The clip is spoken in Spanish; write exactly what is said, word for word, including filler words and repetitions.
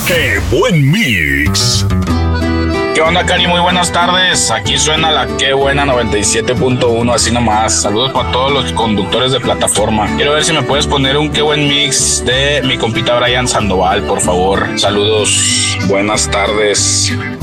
¡Qué buen mix! ¿Qué onda, Cari? Muy buenas tardes. Aquí suena la Qué Buena noventa y siete punto uno, así nomás. Saludos para todos los conductores de plataforma. Quiero ver si me puedes poner un Qué Buen Mix de mi compita Brian Sandoval, por favor. Saludos. Buenas tardes.